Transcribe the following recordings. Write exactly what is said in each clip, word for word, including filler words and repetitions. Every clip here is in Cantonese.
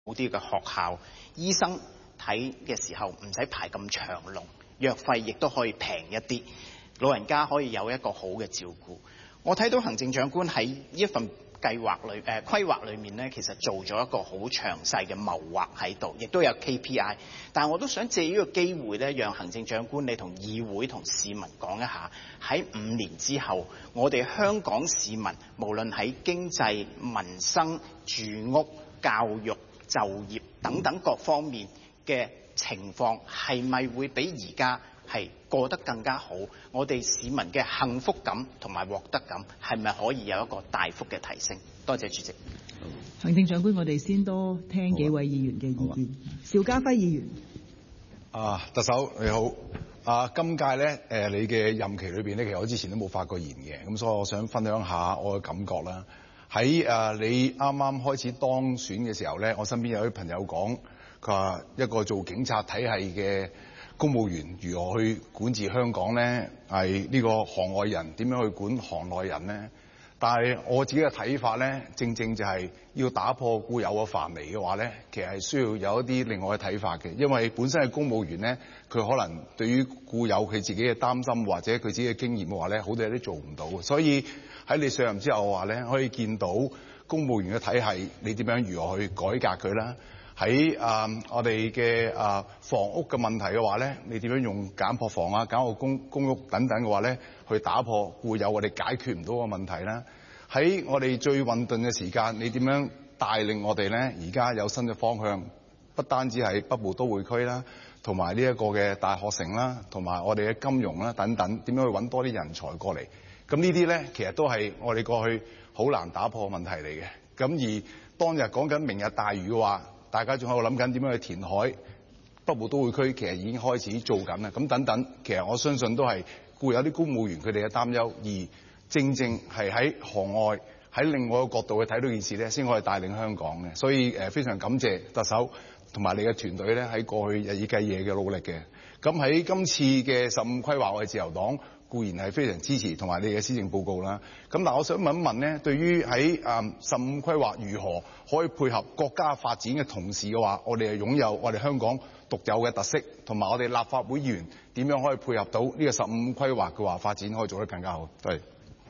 好啲嘅學校，醫生睇嘅時候唔使排咁長龍，藥費亦都可以平一啲，老人家可以有一個好嘅照顧。我睇到行政長官喺呢一份計劃裏誒、呃、規劃裏面呢，其實做咗一個好詳細嘅謀劃喺度，亦都有 K P I。但係我都想借呢個機會呢，讓行政長官你同議會同市民講一下，喺五年之後，我哋香港市民無論喺經濟、民生、住屋、教育、就業等等各方面嘅情況，係咪會比而家係過得更加好？我哋市民嘅幸福感同埋獲得感係咪可以有一個大幅嘅提升？多謝主席。 行政長官，我哋先多聽幾位議員嘅意見。邵家輝議員。 啊，特首你好。啊，今屆咧誒，你嘅任期裏邊咧，其實我之前都冇發過言嘅，咁所以我想分享下我嘅感覺啦。喺誒你啱啱開始當選嘅時候咧，我身邊有啲朋友講，佢話一個做警察體系嘅公務員如何去管治香港咧，係呢個行外人點樣去管行內人咧？但係我自己嘅睇法咧，正正就係要打破固有嘅範圍嘅話咧，其實係需要有一啲另外嘅睇法嘅，因為本身係公務員咧，佢可能對於固有佢自己嘅擔心或者佢自己嘅經驗嘅話咧，好多嘢都做唔到，所以喺你上任之後嘅話咧，可以見到公務員嘅體系你點樣如何去改革佢啦。喺啊、呃、我哋嘅啊房屋嘅問題嘅話咧，你點樣用簡樸房啊、簡樸公公屋等等嘅話咧，去打破固有我哋解決唔到嘅問題啦。喺我哋最混沌嘅時間，你點樣帶領我哋咧？而家有新嘅方向，不單止係北部都會區啦，同埋呢一個嘅大學城啦，同埋我哋嘅金融啦等等，點樣去揾多啲人才過嚟？咁呢啲咧，其實都係我哋過去好難打破嘅問題嚟嘅。咁而當日講緊明日大嶼嘅話，大家仲喺度諗緊點樣去填海，北部都會區其實已經開始做緊啦。咁等等，其實我相信都係固有啲公務員佢哋嘅擔憂，而正正係喺行外喺另外一個角度去睇到件事咧，先可以帶領香港嘅。所以誒，非常感謝特首同埋你嘅團隊咧，喺過去日以繼夜嘅努力嘅。咁喺今次嘅十五規劃，我哋自由黨固然係非常支持同埋你嘅施政報告啦。咁但我想問一問咧，對於喺誒十五規劃如何可以配合國家發展嘅同時嘅話，我哋係擁有我哋香港獨有嘅特色，同埋我哋立法會議員點樣可以配合到呢個十五規劃嘅話發展可以做得更加好？對。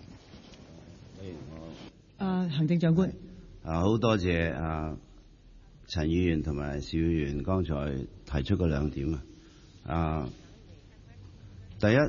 啊，行政長官。 啊，好多謝啊陳議員同埋邵議員剛才提出嘅兩點啊。啊，第一，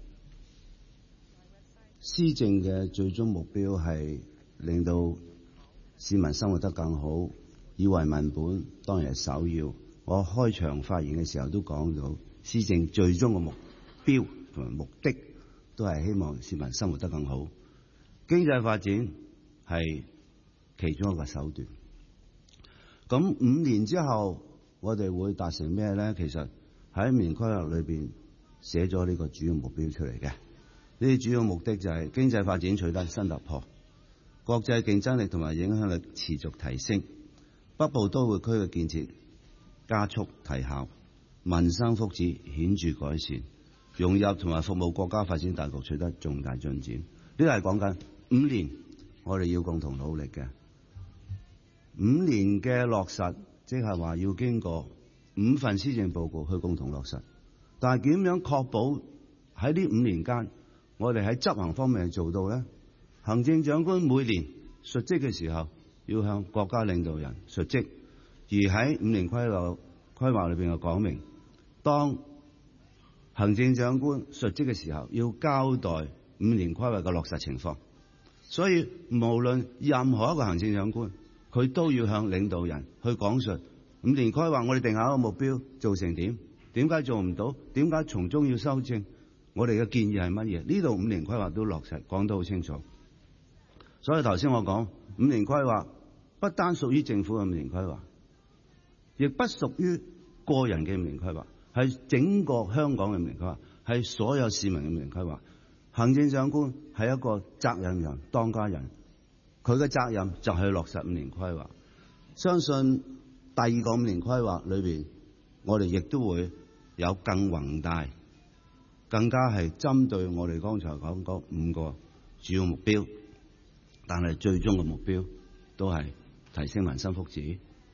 施政嘅最終目標係令到市民生活得更好，以為民本當然係首要。我開場發言嘅時候都講到，施政最終嘅目標同埋目的都係希望市民生活得更好。經濟發展係其中一個手段。咁五年之後，我哋會達成咩咧？其實喺五年規劃裏邊寫咗呢個主要目標出嚟嘅。呢啲主要目的就係經濟發展取得新突破，國際競爭力同埋影響力持續提升，北部都會區嘅建設加速提效，民生福祉顯著改善，融入同埋服務國家發展大局取得重大進展。呢個係講緊五年，我哋要共同努力嘅。五年嘅落實，即係話要經過五份施政報告去共同落實。但係點樣確保喺呢五年間，我哋喺執行方面做到呢？行政長官每年述職嘅時候，要向國家領導人述職，而喺五年規劃規劃裏邊又講明，當行政長官述職嘅時候，要交代五年規劃嘅落實情況。所以無論任何一個行政長官，佢都要向領導人去講述五年規劃我哋定下一個目標做成點，點解做唔到，點解從中要修正，我哋嘅建議係乜嘢？呢度五年規劃都落實講得好清楚。所以頭先我講五年規劃不單屬於政府嘅五年規劃，亦不屬於個人嘅五年規劃，係整個香港嘅五年規劃，係所有市民嘅五年規劃。行政長官係一個責任人、當家人，佢嘅責任就係落實五年規劃。相信第二個五年規劃裏邊，我哋亦都會有更宏大、更加係針對我哋剛才講嗰五個主要目標，但係最終嘅目標都係提升民生福祉、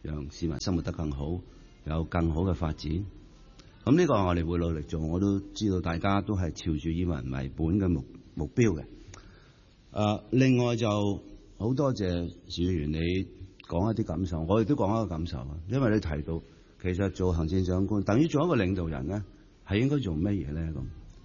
讓市民生活得更好，有更好嘅發展。咁呢個我哋會努力做，我都知道大家都係朝住以民為本嘅目目標嘅。誒、呃，另外就好多謝邵議員你講一啲感受，我亦都講一個感受啊。因為你提到其實做行政長官等於做一個領導人咧，係應該做乜嘢咧？咁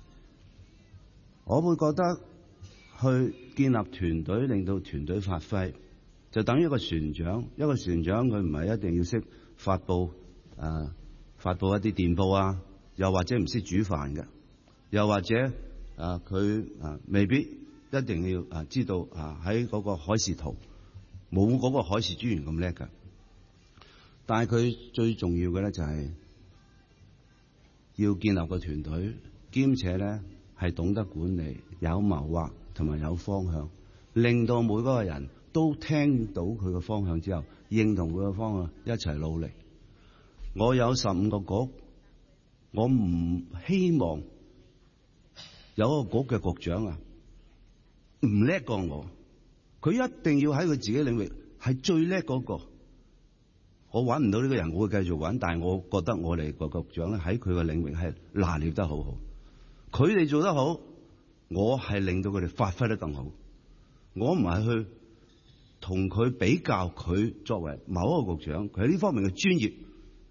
我會覺得去建立團隊，令到團隊發揮，就等於一個船長。一個船長佢唔係一定要識發佈誒、呃、發佈一啲電報啊，又或者唔識煮飯嘅，又或者誒佢誒未必一定要誒知道啊喺嗰個海事圖冇嗰個海事專員咁叻㗎。但係佢最重要嘅咧就係要建立個團隊，兼且咧係懂得管理，有謀劃同埋有方向，令到每個人都聽到佢嘅方向之後，認同佢嘅方向，一齊努力。我有十五個局，我唔希望有一個局嘅局長啊唔叻過我，佢一定要喺佢自己領域係最叻嗰個。我揾唔到呢個人，我會繼續揾，但係我覺得我哋個局長咧喺佢嘅領域係拿捏得好好。佢哋做得好，我係令到佢哋發揮得更好。我唔係去同佢比較，佢作為某一個局長，佢喺呢方面嘅專業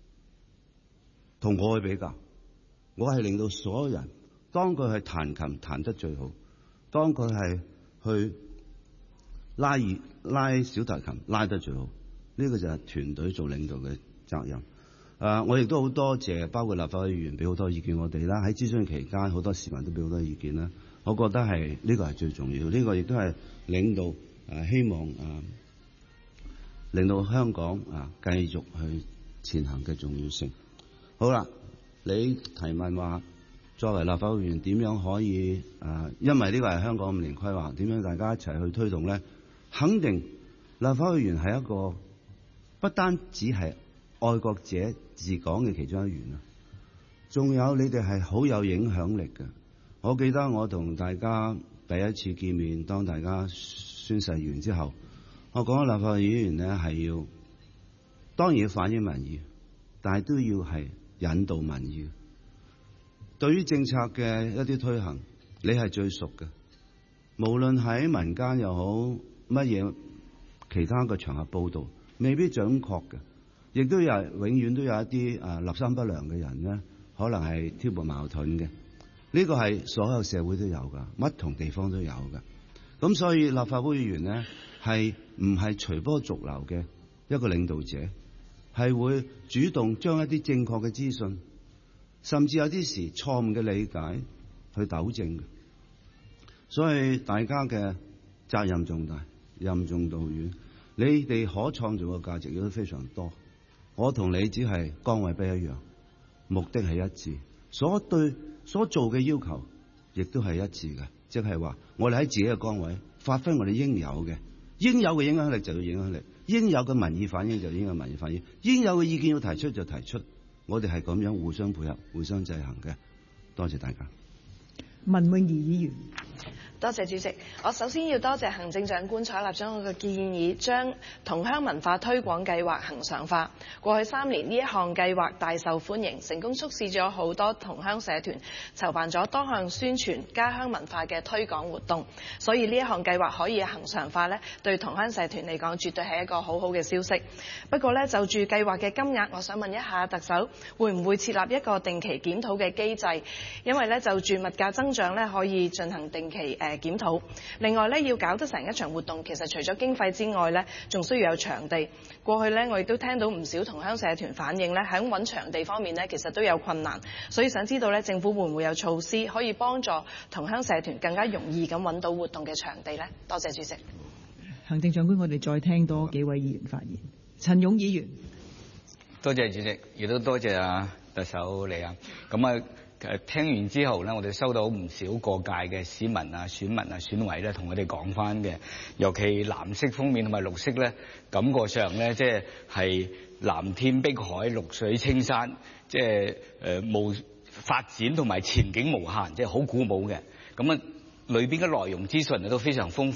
同我去比較。我係令到所有人，當佢係彈琴彈得最好，當佢係去拉二拉小提琴拉得最好。呢個就係團隊做領導嘅責任。誒，我亦都好多謝包括立法會議員俾好多意見我哋啦。喺諮詢期間，好多市民都俾好多意見啦。我覺得係呢個係最重要，呢個亦都係領導誒希望誒令到香港啊繼續去前行嘅重要性。好啦，你提問話作為立法會議員點樣可以誒，因為呢個係香港五年規劃，點樣大家一齊去推動咧？肯定立法會議員係一個不單只係愛國者治港嘅其中一員啊，仲有你哋係好有影響力嘅。我記得我同大家第一次見面，當大家宣誓完之後，我講立法會議員咧係要當然要反映民意，但係都要係引導民意。對於政策嘅一啲推行，你係最熟嘅，無論喺民間又好乜嘢其他嘅場合報導，未必準確嘅，亦都有永遠都有一啲啊立心不良嘅人咧，可能係挑撥矛盾嘅。呢個係所有社會都有噶，乜同地方都有噶。咁所以立法會議員咧係唔係隨波逐流嘅一個領導者，係會主動將一啲正確嘅資訊，甚至有啲時錯誤嘅理解去糾正嘅。所以大家嘅責任重大，任重道遠。你哋可創造嘅價值亦都非常多，我同你只係崗位不一樣，目的係一致，所對所做嘅要求亦都係一致嘅，即係話我哋喺自己嘅崗位發揮我哋應有嘅應有嘅影響力就要影響力，應有嘅民意反應就應有民意反應，應有嘅意見要提出就提出，我哋係咁樣互相配合、互相制衡嘅。多謝大家。 文詠儀議員。 多謝主席，我首先要多謝行政長官採納咗我嘅建議，將同鄉文化推廣計劃恆常化。過去三年呢一項計劃大受歡迎，成功促使咗好多同鄉社團籌辦咗多項宣傳家鄉文化嘅推廣活動，所以呢一項計劃可以恆常化呢，對同鄉社團嚟講絕對係一個好好嘅消息。不過呢，就住計劃嘅金額，我想問一下特首，會唔會設立一個定期檢討嘅機制？因為呢，就住物價增長呢，可以進行定期誒檢討。另外咧，要搞得成一場活動，其實除咗經費之外咧，仲需要有場地。過去咧，我亦都聽到唔少同鄉社團反映咧，喺揾場地方面咧，其實都有困難。所以想知道咧，政府會唔會有措施可以幫助同鄉社團更加容易咁揾到活動嘅場地咧？多謝主席。 行政長官，我哋再聽多幾位議員發言。陳勇議員。 多謝主席，亦都多謝啊特首你啊。咁啊。誒聽完之後咧，我哋收到唔少各界嘅市民啊、選民啊、選委咧，同我哋講翻嘅，尤其藍色封面同埋綠色咧，感覺上咧，即係係藍天碧海、綠水青山，即係誒無發展同埋前景無限，即係好鼓舞嘅。咁啊，裏邊嘅內容資訊都非常豐富。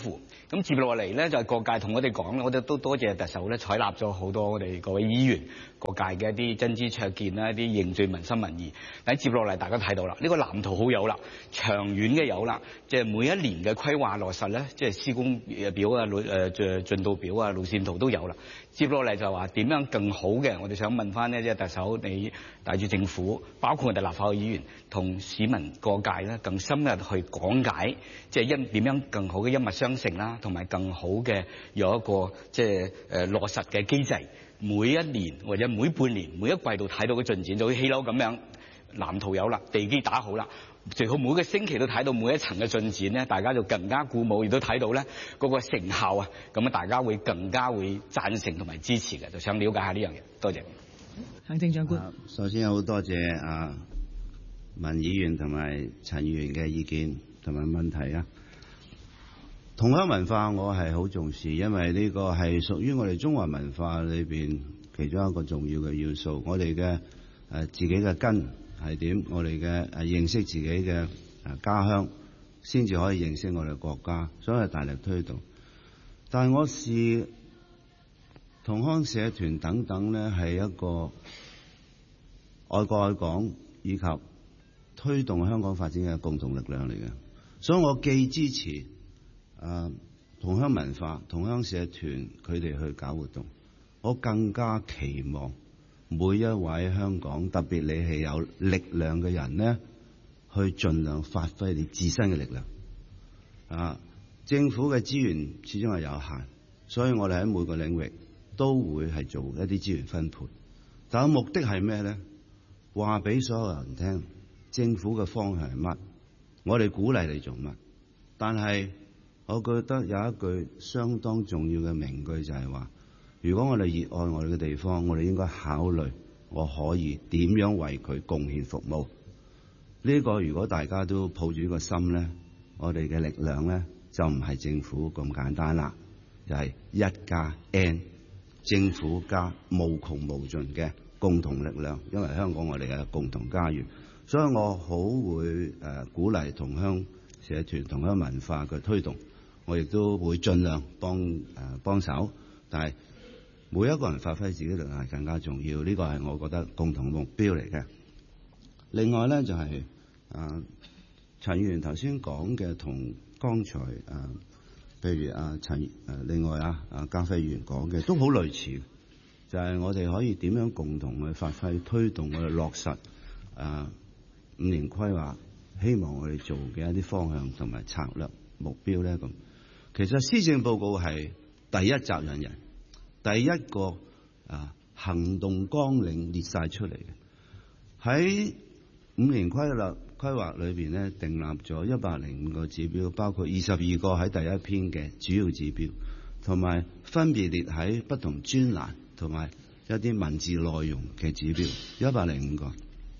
咁接落嚟咧就係各界同我哋講，我哋都多謝特首咧採納咗好多我哋各位議員各界嘅一啲真知灼見啦，一啲凝聚民心民意。但係接落嚟大家睇到啦，呢個藍圖好有啦，長遠嘅有啦，即係每一年嘅規劃落實咧，即係施工表啊、路誒進度表啊、路線圖都有啦。接落嚟就話點樣更好嘅，我哋想問翻呢，即係特首你帶住政府，包括我哋立法會議員同市民各界咧，更深入去講解，即係一點樣更好嘅一脈相承啦，同埋更好嘅有一個即係誒落實嘅機制。每一年或者每半年、每一季度睇到嘅進展，就好似起樓咁樣，藍圖有啦，地基打好啦。最好每個星期都睇到每一層嘅進展咧，大家就更加鼓舞，亦都睇到咧嗰個成效啊，咁啊大家會更加會贊成同埋支持嘅，就想了解下呢樣嘢。多謝。 行政長官， 首先好多謝啊文議員同埋陳議員嘅意見同埋問題啊。同鄉文化我係好重視，因為呢個係屬於我哋中華文化裏邊其中一個重要嘅要素。我哋嘅誒自己嘅根係點？我哋嘅誒認識自己嘅誒家鄉，先至可以認識我哋國家，所以係大力推動。但係我視同鄉社團等等咧，係一個愛國愛港以及推動香港發展嘅共同力量嚟嘅，所以我既支持誒、呃、同鄉文化、同鄉社團佢哋去搞活動，我更加期望每一位香港，特別你係有力量嘅人呢，去盡量發揮你自身嘅力量。啊，政府嘅資源始終係有限，所以我哋喺每個領域都會係做一啲資源分配。但係目的係咩呢？話俾所有人聽，政府嘅方向係乜？我哋鼓勵你做乜？但係我覺得有一句相當重要嘅名句就係話，如果我哋熱愛我哋嘅地方，我哋應該考慮我可以點樣為佢貢獻服務。呢個如果大家都抱住呢個心呢，我哋嘅力量呢，就唔係政府咁簡單啦，就係一加 N， 政府加無窮無盡嘅共同力量，因為香港我哋嘅共同家園，所以我好會誒鼓勵同鄉社團、同鄉文化嘅推動，我亦都會盡量幫誒幫手，但係每一個人發揮自己力量係更加重要，呢個係我覺得共同目標嚟嘅。另外咧就係、是、誒陳議員頭先講嘅同剛才誒、呃、譬如啊陳誒另外啊啊家輝議員講嘅都好類似，就係、是、我哋可以點樣共同去發揮推動我哋落實誒、呃、五年規劃，希望我哋做嘅一啲方向同埋策略目標咧咁。其實施政報告係第一責任人，第一個啊行動綱領列晒出嚟嘅。喺五年規劃規劃裏邊咧，訂立咗一百零五個指標，包括二十二個喺第一篇嘅主要指標，同埋分別列喺不同專欄同埋一啲文字內容嘅指標，一百零五個。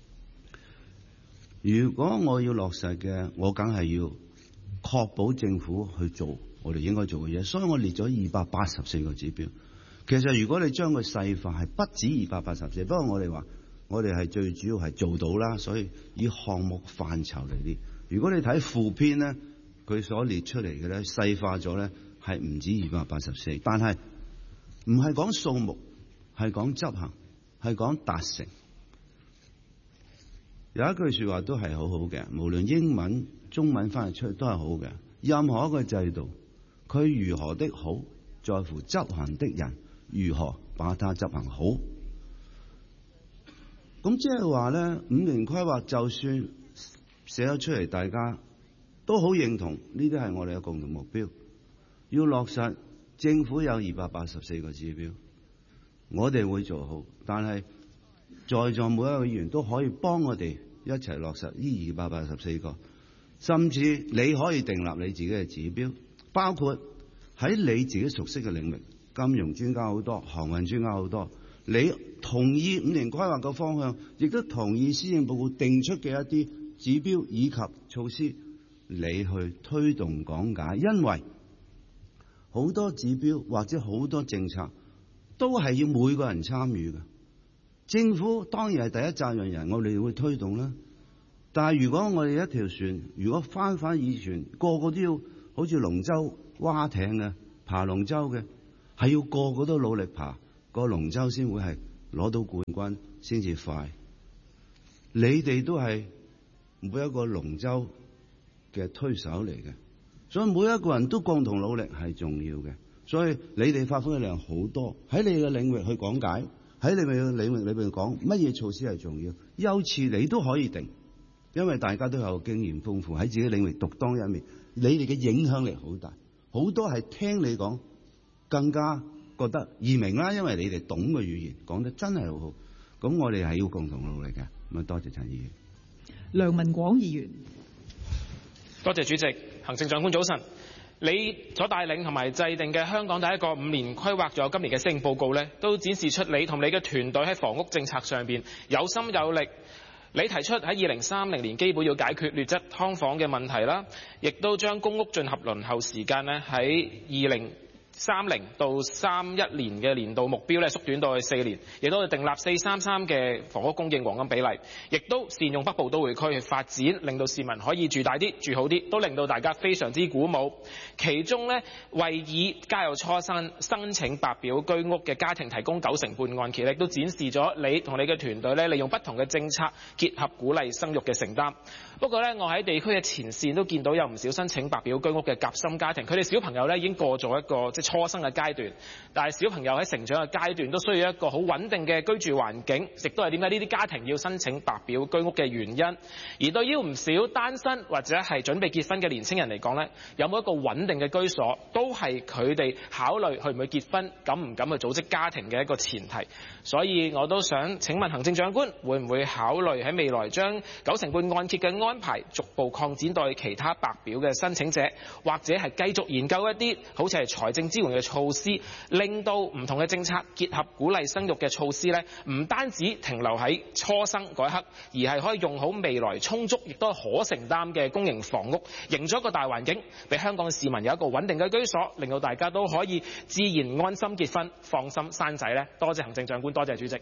如果我要落實嘅，我梗係要確保政府去做我哋應該做嘅嘢，所以我列咗二百八十四個指標。其實如果你將佢細化，係不止二百八十四，不過我哋話我哋係最主要係做到啦，所以以項目範疇嚟列。如果你睇附篇咧，佢所列出嚟嘅咧細化咗咧係唔止二百八十四，但係唔係講數目，係講執行，係講達成。有一句説話都係好好嘅，無論英文、中文翻譯出嚟都係好嘅。任何一個制度，佢如何的好，在乎執行的人如何把它執行好。咁即係話咧，五年規劃就算寫咗出嚟，大家都好認同，呢啲係我哋嘅共同目標。要落實，政府有二百八十四個指標，我哋會做好，但係在座每一個議員都可以幫我哋一齊落實呢二百八十四個，甚至你可以訂立你自己嘅指標，包括喺你自己熟悉嘅領域，金融專家好多，航運專家好多，你同意五年規劃嘅方向，亦都同意施政報告定出嘅一啲指標以及措施，你去推動講解，因為好多指標或者好多政策都係要每個人參與嘅。政府當然係第一責任人，我哋會推動啦。但係如果我哋一條船，如果翻返以前，個個都要好似龍舟划艇嘅、爬龍舟嘅，係要個個都努力爬個龍舟先會係攞到冠軍先至快。你哋都係每一個龍舟嘅推手嚟嘅，所以每一個人都共同努力係重要嘅。所以你哋發揮嘅量好多，喺你嘅領域去講解，喺你嘅領域裏邊講乜嘢措施係重要，優次你都可以定，因為大家都有經驗豐富，喺自己領域獨當一面，你哋嘅影響力好大，好多係聽你講更加覺得易明啦，因為你哋懂嘅語言講得真係好好，咁我哋係要共同努力嘅。咁啊，多謝陳議員。 梁文廣議員， 多謝主席。行政長官早晨。你所帶領同埋制定嘅香港第一個五年規劃，仲有今年嘅施政報告呢，都展示出你同你嘅團隊喺房屋政策上邊有心有力。你提出喺二零三零年基本要解決劣質劏房嘅問題啦，亦都將公屋進合輪候時間呢喺二零三零到三一年嘅年度目標咧縮短到去四年，亦都係訂立四三三嘅房屋供應黃金比例，亦都善用北部都會區去發展，令到市民可以住大啲、住好啲，都令到大家非常之鼓舞。其中呢，為以家有初生申請白表居屋嘅家庭提供九成半按揭，亦都展示咗你同你嘅團隊咧利用不同嘅政策結合鼓勵生育嘅承擔。不過呢，我喺地區嘅前線都見到有唔少申請白表居屋嘅夾心家庭，佢哋小朋友咧已經過咗一個即初生嘅階段，但係小朋友喺成長嘅階段都需要一個好穩定嘅居住環境，亦都係點解呢啲家庭要申請白表居屋嘅原因。而對於唔少單身或者係準備結婚嘅年輕人嚟講呢，有冇一個穩定嘅居所，都係佢哋考慮去唔去結婚、敢唔敢去組織家庭嘅一個前提。所以我都想請問行政長官，會唔會考慮喺未來將九成半按揭嘅安排逐步擴展到其他白表嘅申請者，或者係繼續研究一啲好似係財政支援嘅措施，令到唔同嘅政策結合鼓勵生育嘅措施呢，唔單止停留喺初生嗰一刻，而係可以用好未來充足亦都可承擔嘅公營房屋，營造一個大環境，俾香港嘅市民有一個穩定嘅居所，令到大家都可以自然安心結婚、放心生仔呢。多謝行政長官，多謝主席。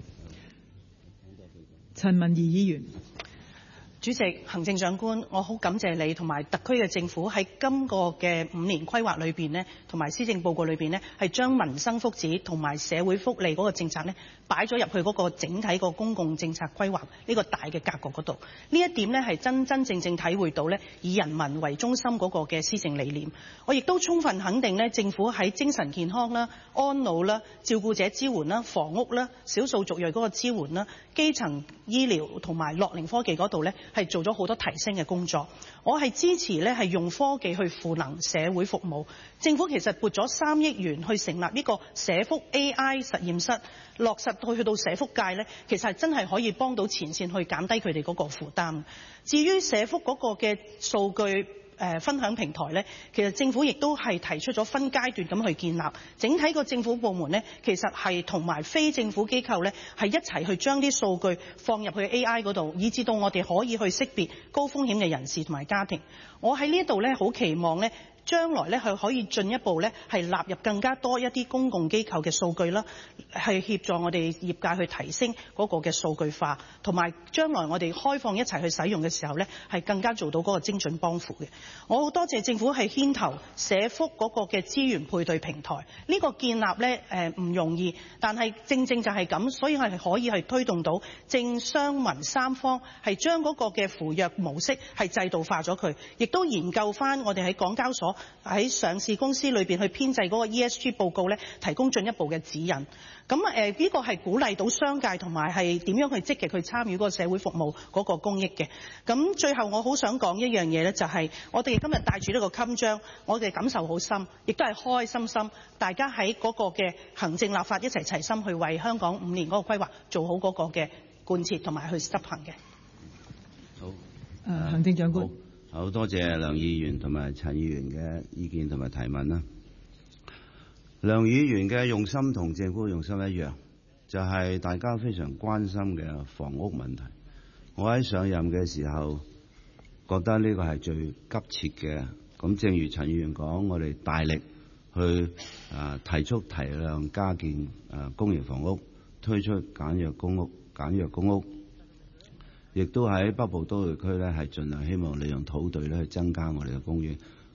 陳文怡議員。 主席、行政長官，我好感謝你同埋特區嘅政府喺今個嘅五年規劃裏邊呢，同埋施政報告裏邊呢，係將民生福祉同埋社會福利嗰個政策呢擺咗入去嗰個整體個公共政策規劃呢個大嘅格局嗰度。呢一點呢係真真正正體會到呢以人民為中心嗰個嘅施政理念。我亦都充分肯定呢政府喺精神健康啦、安老啦、照顧者支援啦、房屋啦、少數族裔嗰個支援啦、基層醫療同埋樂齡科技嗰度呢，係做咗好多提升嘅工作。我係支持呢係用科技去賦能社會服務。政府其實撥咗三億元去成立呢個社福 A I 實驗室，落實到去到社福界呢，其實係真係可以幫到前線去減低佢哋嗰個負擔。至於社福嗰個嘅數據誒分享平台呢，其實政府亦都係提出咗分階段咁去建立。整體個政府部門呢，其實係同埋非政府機構呢，係一齊去將啲數據放入去 A I 嗰度，以至到我哋可以去識別高風險嘅人士同埋家庭。我喺呢度呢，好期望呢，將來咧係可以進一步咧係納入更加多一啲公共機構嘅數據啦，係協助我哋業界去提升嗰個嘅數據化，同埋將來我哋開放一齊去使用嘅時候咧，係更加做到嗰個精準幫扶嘅。我好多謝政府係牽頭社福嗰個嘅資源配對平台，呢個建立咧誒唔容易，但係正正就係咁，所以係可以係推動到政商民三方係將嗰個嘅扶弱模式係制度化咗佢，亦都研究翻我哋喺港交所喺上市公司裏邊去編製嗰個 E S G 報告咧，提供進一步嘅指引。咁誒呢個係鼓勵到商界同埋係點樣去積極去參與嗰個社會服務嗰個公益嘅。咁最後我好想講一樣嘢咧，就係我哋今日帶住呢個襟章，我哋感受好深，亦都係開開心心，大家喺嗰個嘅行政立法一齊齊心去為香港五年嗰個規劃做好嗰個嘅貫徹同埋去執行嘅。 好， 誒行政長官。 好多謝梁議員同埋陳議員嘅意見同埋提問啦。梁議員嘅用心同政府用心一樣，就係大家非常關心嘅房屋問題。我喺上任嘅時候覺得呢個係最急切嘅。咁正如陳議員講，我哋大力去啊提速提量加建啊公營房屋，推出簡約公屋、簡約公屋。亦都喺北部都會區咧，係盡量希望利用土地咧去增加我哋嘅供應。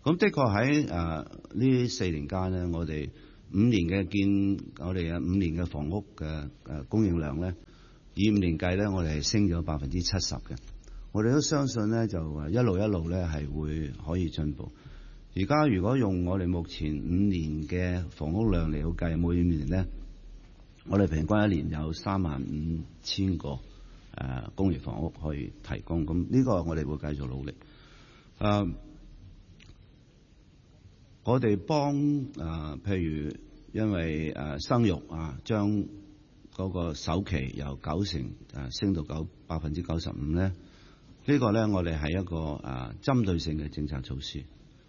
咁的確喺誒呢四年間咧，我哋五年嘅建，我哋嘅五年嘅房屋嘅誒供應量咧，以五年計咧，我哋係升咗百分之七十嘅。我哋都相信咧，就誒一路一路咧係會可以進步。而家如果用我哋目前五年嘅房屋量嚟到計，每五年咧，我哋平均一年有三萬五千個誒、呃、公營房屋可以提供。咁呢個我哋會繼續努力。誒、呃，我哋幫誒譬如因為誒、呃、生育啊，將嗰個首期由九成誒、呃、升到九百分之九十五咧，這個、呢個咧我哋係一個誒、呃、針對性嘅政策措施。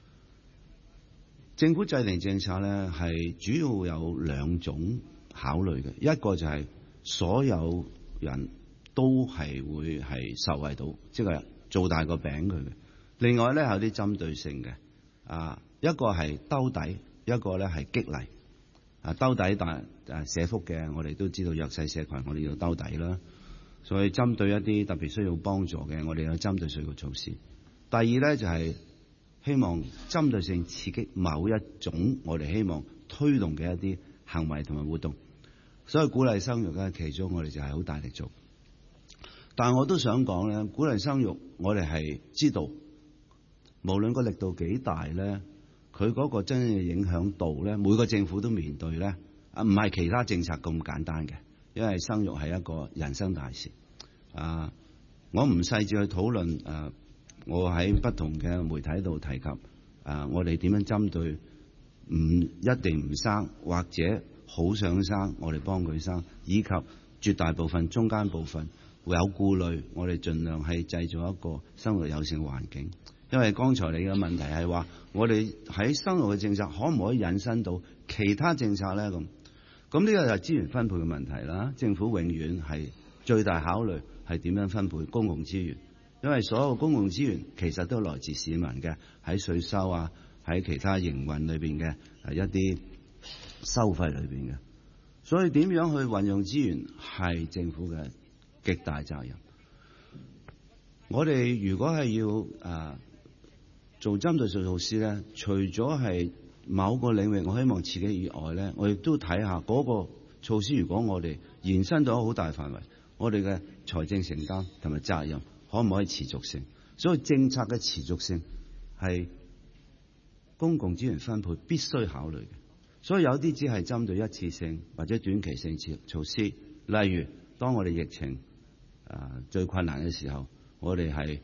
政府制定政策咧，係主要有兩種考慮嘅，一個就係所有人都係會係受惠到，即係做大個餅佢嘅。另外咧有啲針對性嘅，啊一個係兜底，一個咧係激勵。啊兜底但誒社福嘅，我哋都知道弱勢社群，我哋要兜底啦。所以針對一啲特別需要幫助嘅，我哋有針對性嘅措施。第二咧就係、是。希望針對性刺激某一種我哋希望推動嘅一啲行為同埋活動，所以鼓勵生育咧，其中我哋就係好大力做。但係我都想講咧，鼓勵生育我哋係知道，無論個力度幾大咧，佢嗰個真正嘅影響度咧，每個政府都面對咧，啊唔係其他政策咁簡單嘅，因為生育係一個人生大事。啊，我唔細緻去討論誒。我喺不同嘅媒體度提及，啊，我哋點樣針對唔一定唔生或者好想生，我哋幫佢生，以及絕大部分中間部分會有顧慮，我哋盡量係製造一個生活友善環境。因為剛才你嘅問題係話，我哋喺生活嘅政策可唔可以引申到其他政策咧？咁咁呢個就係資源分配嘅問題啦。政府永遠係最大考慮係點樣分配公共資源。因為所有公共資源其實都來自市民嘅，喺稅收啊，喺其他營運裏邊嘅係一啲收費裏邊嘅，所以點樣去運用資源係政府嘅極大責任。我哋如果係要誒、啊、做針對性措施咧，除咗係某個領域我希望刺激以外咧，我亦都睇下嗰個措施，如果我哋延伸到好大範圍，我哋嘅財政承擔同埋責任。可唔可以持續性？所以政策嘅持續性係公共資源分配必須考慮嘅。所以有啲只係針對一次性或者短期性措施，例如當我哋疫情啊最困難嘅時候，我哋係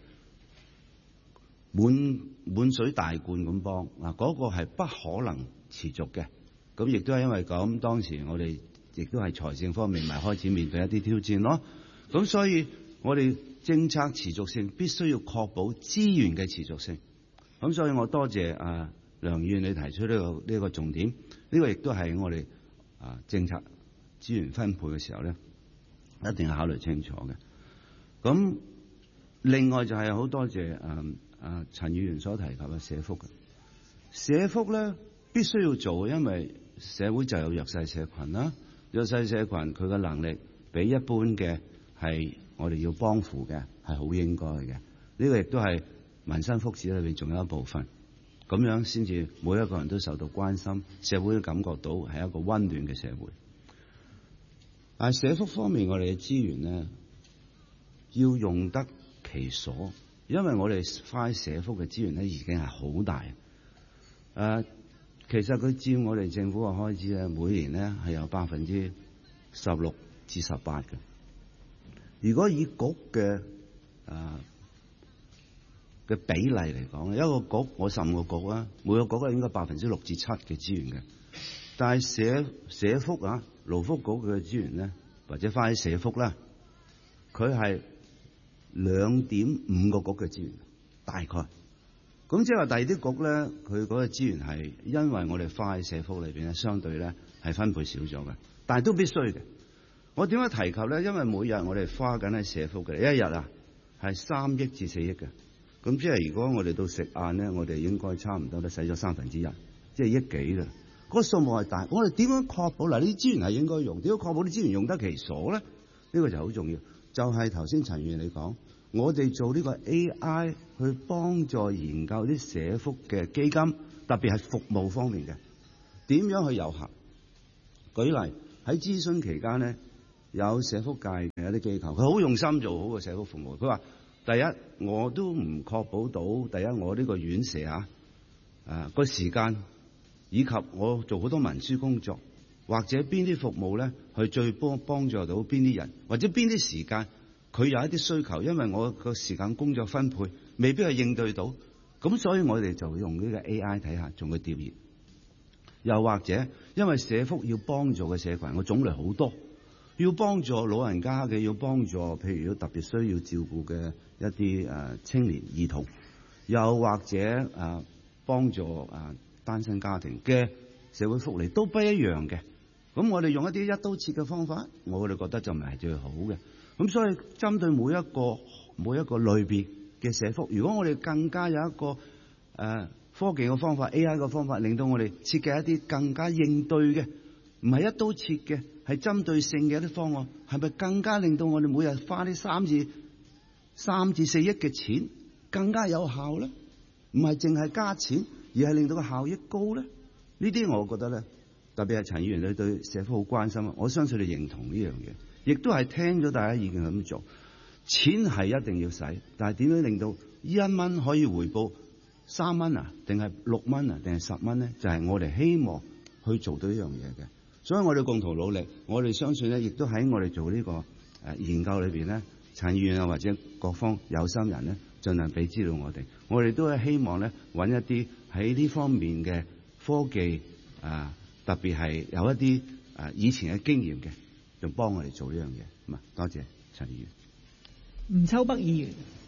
滿滿水大灌咁幫嗱，嗰個係不可能持續嘅。咁亦都係因為咁，當時我哋亦都係財政方面咪開始面對一啲挑戰咯。咁所以我哋政策持續性必須要確保資源嘅持續性，咁所以我多謝啊梁議員你提出呢個呢個重點，呢個亦都係我哋啊政策資源分配嘅時候咧，一定係考慮清楚嘅。咁另外就係好多謝啊啊陳議員所提及嘅社福嘅社福咧，必須要做，因為社會就有弱勢社群啦，弱勢社群佢嘅能力比一般嘅係。我哋要幫扶嘅係好應該嘅，呢個亦都係民生福祉裏邊仲有一部分，咁樣先至每一個人都受到關心，社會都感覺到係一個溫暖嘅社會。但係社福方面，我哋嘅資源咧要用得其所，因為我哋花喺社福嘅資源咧已經係好大。誒，其實佢佔我哋政府嘅開支咧，每年咧係有百分之十六至十八嘅。如果以局嘅啊嘅比例嚟講，一個局我十五個局啊，每個局咧應該百分之六至七嘅資源嘅。但係社社福啊、勞福局嘅資源咧，或者花喺社福啦，佢係兩點五個局嘅資源，大概。咁即係話第二啲局咧，佢嗰個資源係因為我哋花喺社福裏邊咧，相對咧係分配少咗嘅，但係都必須嘅。我點解提及咧？因為每日我哋花緊喺社福嘅一日啊，係三億至四億嘅。咁即係如果我哋到食晏咧，我哋應該差唔多都使咗三分之一，即係億幾嘅。嗰個數目係大，我哋點樣確保嗱？呢啲資源係應該用，點樣確保啲資源用得其所咧？呢個就好重要。就係頭先陳議員你講， 我哋做呢個 A I 去幫助研究啲社福嘅基金，特別係服務方面嘅，點樣去有效？舉例喺諮詢期間咧，有社福界嘅一啲機構，佢好用心做好個社福服務。佢話：第一，我都唔確保到第一，我呢個院舍啊，誒個時間，以及我做好多文書工作，或者邊啲服務咧，去最幫幫助到邊啲人，或者邊啲時間佢有一啲需求，因為我個時間工作分配未必係應對到，咁所以我哋就用呢個 A I 睇下，仲會調研。又或者因為社福要幫助嘅社群，我種類好多，要幫助老人家嘅，要幫助譬如要特別需要照顧嘅一啲誒青年兒童，又或者誒幫助誒單身家庭嘅社會福利都不一樣嘅。咁我哋用一啲一刀切嘅方法，我哋覺得就唔係最好嘅。咁所以針對每一個每一個類別嘅社福，如果我哋更加有一個誒、呃、科技嘅方法 A I 嘅方法，令到我哋設計一啲更加應對嘅，唔係一刀切嘅，係針對性嘅一啲方案，係咪更加令到我哋每日花啲三至三至四億嘅錢更加有效咧？唔係淨係加錢，而係令到個效益高咧？呢啲我覺得咧，特別係陳議員你對社福好關心，我相信你認同呢樣嘢，亦都係聽咗大家意見咁做。錢係一定要使，但係點樣令到一蚊可以回報三蚊啊，定係六蚊啊，定係十蚊咧？就係、是、我哋希望去做到一樣嘢嘅。所以我哋共同努力，我哋相信咧，亦都喺我哋做呢個誒研究裏邊咧，陳議員啊或者各方有心人咧，盡量俾資料我哋。我哋都係希望咧揾一啲喺呢方面嘅科技啊，特別係有一啲誒以前嘅經驗嘅，就幫我哋做呢樣嘢。咁啊，多謝陳議員。 吳秋北議員，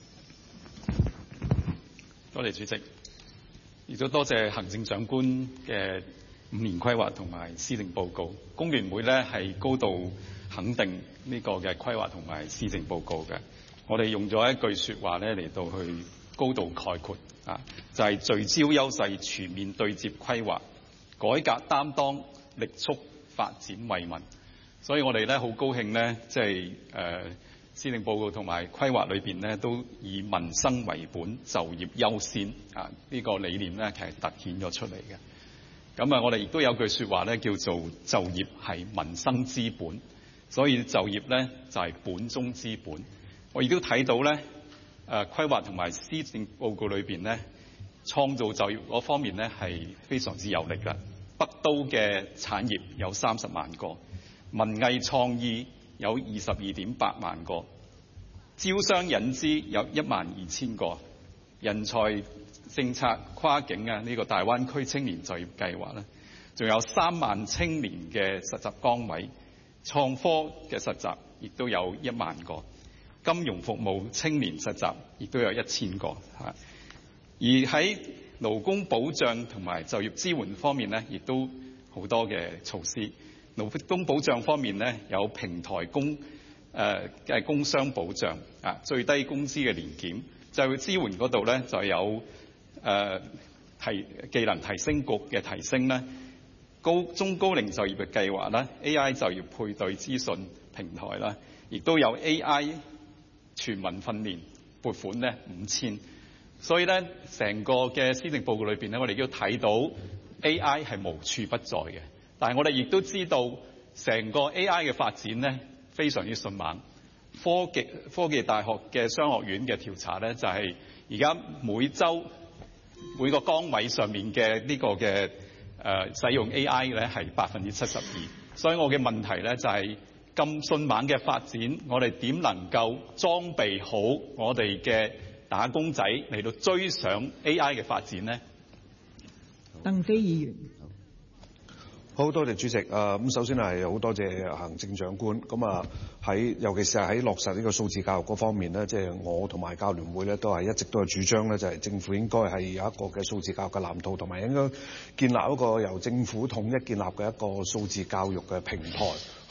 多謝主席，亦都多謝行政長官嘅五年規劃同埋施政報告。工聯會咧係高度肯定呢個嘅規劃同埋施政報告嘅。我哋用咗一句説話咧嚟到去高度概括啊，就係、是、聚焦優勢、全面對接規劃、改革擔當、力促發展惠民。所以我哋咧好高興咧，即係誒施政報告同埋規劃裏邊咧，都以民生為本、就業優先啊呢、這個理念咧，其實突顯咗出嚟嘅。咁啊，我哋亦都有句説話咧，叫做就業係民生之本，所以就業咧就係、是、本中之本。我亦都睇到咧，誒規劃同埋施政報告裏邊咧，創造就業嗰方面咧係非常之有力㗎。北都嘅產業有三十萬個，文藝創意有二十二點八萬個，招商引資有一萬二千個，人才政策跨境啊呢、這個大灣區青年就業計劃咧，仲有三萬青年嘅實習崗位，創科嘅實習亦都有一萬個，金融服務青年實習亦都有一千個嚇。而喺勞工保障同埋就業支援方面咧，亦都好多嘅措施。勞工保障方面咧，有平台工誒嘅、呃、工傷保障啊，最低工資嘅年檢。就業支援嗰度咧，就有誒、呃、提技能提升局嘅提升咧，高中高齡就業嘅計劃啦 ，A I 就業配對資訊平台啦，亦都有 A I 全民訓練撥款咧五千。所以咧，成個嘅施政報告裏邊咧，我哋都睇到 A I 係無處不在嘅。但係我哋亦都知道，成個 A I 嘅發展咧非常之迅猛。科技科技大學嘅商學院嘅調查咧，就係而家每週每個崗位上面嘅呢個嘅誒、呃、使用 A I 咧係百分之七十二。所以我嘅問題咧就係咁迅猛嘅發展，我哋點能夠裝備好我哋嘅打工仔嚟到追上 A I 嘅發展呢？ 鄧飛議員， 好多謝主席。誒咁首先係好多謝行政長官。咁啊喺尤其是係喺落實呢個數字教育嗰方面咧，即係我同埋教聯會咧都係一直都係主張咧，就係政府應該係有一個嘅數字教育嘅藍圖，同埋應該建立一個由政府統一建立嘅一個數字教育嘅平台，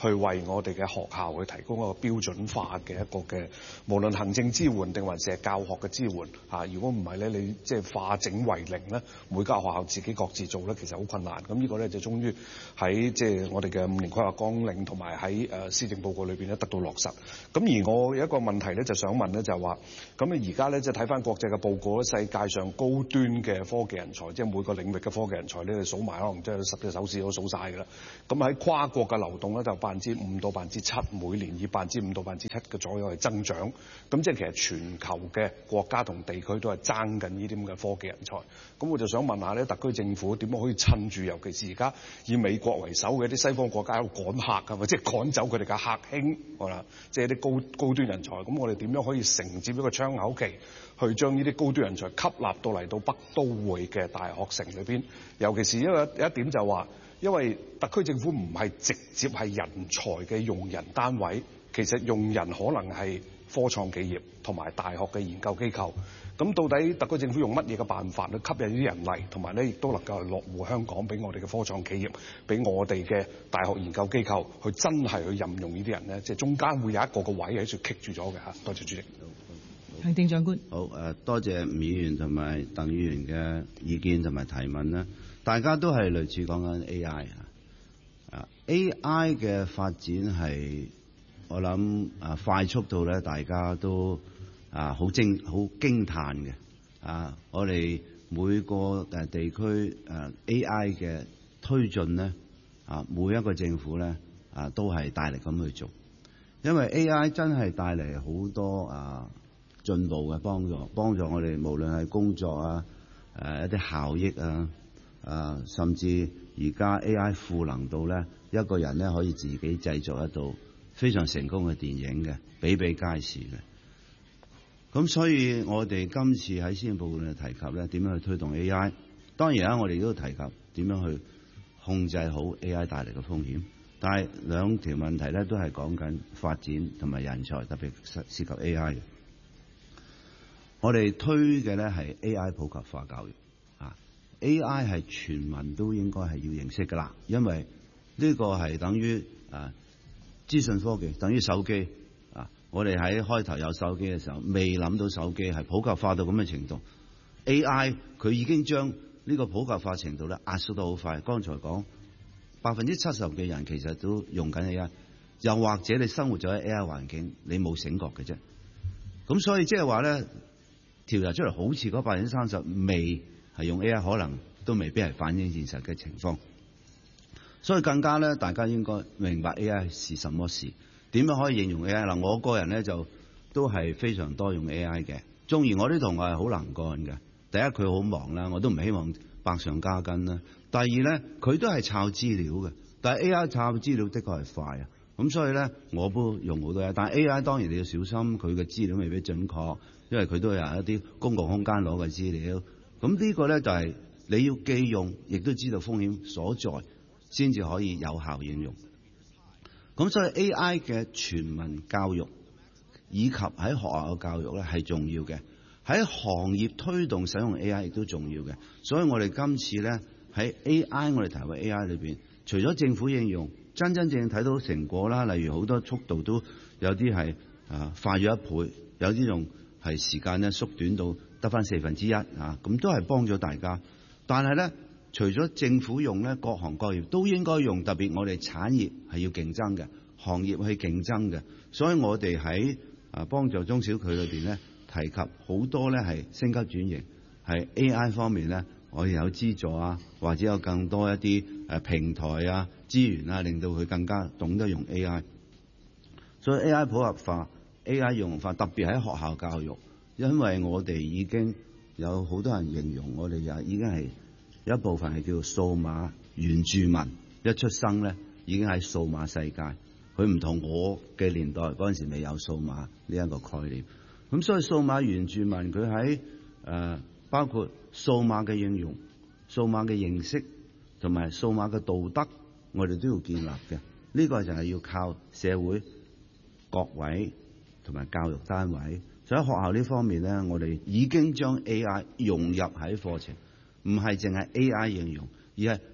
去為我哋嘅學校去提供一個標準化嘅一個嘅，無論行政支援定還是係教學嘅支援嚇。如果唔係咧，你即係化整為零咧，每間學校自己各自做咧，其實好困難。咁呢個咧就終於喺即係我哋嘅五年規劃綱領同埋喺誒施政報告裏邊咧得到落實。咁而我有一個問題咧，就想問咧，就係話咁你而家咧即係睇翻國際嘅報告咧，世界上高端嘅科技人才，即係每個領域嘅科技人才咧，你數埋可能即係十隻手指都數晒㗎啦。咁喺跨國嘅流動咧，就百分之五到百分之七，每年以百分之五到百分之七嘅左右係增長。咁即係其實全球嘅國家同地區都係爭緊呢啲咁嘅科技人才。咁我就想問下咧，特區政府點樣可以趁住，尤其是而家以美國為首嘅啲西方國家喺度趕客，或者趕走佢哋嘅客興，係啦，即係啲高高端人才。咁我哋點樣可以承接一個窗口期，去將呢啲高端人才吸納到嚟到北都會嘅大學城裏邊？尤其是因為有一點就係話，因為特區政府唔係直接係人才嘅用人單位，其實用人可能係科創企業同埋大學嘅研究機構。咁到底特區政府用乜嘢嘅辦法去吸引啲人嚟，同埋咧亦都能夠落戶香港，俾我哋嘅科創企業，俾我哋嘅大學研究機構去真係去任用呢啲人咧？即係中間會有一個個位喺度棘住咗嘅嚇。多謝主席。 行政長官。 好誒，多謝吳議員同埋鄧議員嘅意見同埋提問啦。大家都係類似講緊 A I 啊，A I 嘅發展係我諗啊快速到咧，大家都啊好驚好驚歎嘅啊！我哋每個誒地區誒 A I 嘅推進咧啊，每一個政府咧啊都係大力咁去做，因為 A I 真係帶嚟好多啊進步嘅幫助，幫助我哋無論係工作啊誒一啲效益啊。啊，甚至而家 A I 賦能到咧，一個人咧可以自己製作一道非常成功嘅電影嘅，比比皆是嘅。咁所以我哋今次喺施政報告裏提及咧，點樣去推動 A I？ 當然啦，我哋都提及點樣去控制好 A I 帶嚟嘅風險。但係兩條問題咧，都係講緊發展同埋人才，特別涉涉及 A I 嘅。我哋推嘅咧係 A I 普及化教育。A I 係全民都應該係要認識㗎啦，因為呢個係等於啊資訊科技，等於手機啊。我哋喺開頭有手機嘅時候，未諗到手機係普及化到咁嘅程度。A I 佢已經將呢個普及化程度咧壓縮得好快。剛才講百分之七十嘅人其實都用緊 A I， 又或者你生活咗喺 A I 環境，你冇醒覺嘅啫。咁所以即係話咧，調查出嚟好似嗰百分之三十未係用 A I， 可能都未必係反映現實嘅情況，所以更加咧，大家應該明白 A I 是什麼事，點樣可以應用 A I 嗱。我個人咧就都係非常多用 A I 嘅，縱然我啲同學係好能幹嘅。第一佢好忙啦，我都唔希望百上加斤啦。第二咧，佢都係抄資料嘅，但係 A I 抄資料的確係快啊。咁所以咧，我都用好多 A I，但係 A I 當然你要小心，佢嘅資料未必準確，因為佢都有一啲公共空間攞嘅資料。咁呢個咧就係你要既用，亦都知道風險所在，先至可以有效應用。咁所以 A I 嘅全民教育以及喺學校嘅教育咧係重要嘅，喺行業推動使用 A I 亦都重要嘅。所以我哋今次咧喺 A I 我哋提為 A I 裏邊，除咗政府應用，真真正正睇到成果啦，例如好多速度都有啲係啊快咗一倍，有啲仲係時間咧縮短到得翻四分之一啊，咁都係幫咗大家。但係咧，除咗政府用咧，各行各業都應該用，特別我哋產業係要競爭嘅，行業去競爭嘅。所以我哋喺啊幫助中小企裏邊咧，提及好多咧係升級轉型，係 A I 方面咧，我哋有資助啊，或者有更多一啲誒平台啊、資源啊，令到佢更加懂得用 A I。所以 A I 普及化、A I 用法，特別喺學校教育。因為我哋已經有好多人形容我哋又已經係有一部分係叫做數碼原住民，一出生咧已經喺數碼世界。佢唔同我嘅年代嗰陣時未有數碼呢一個概念。咁所以數碼原住民佢喺誒包括數碼嘅應用、數碼嘅認識同埋數碼嘅道德，我哋都要建立嘅。呢個就係要靠社會各位同埋教育單位。所以喺學校呢方面咧，我哋已經將 A I 融入喺課程，唔係淨係 A I 應用，而係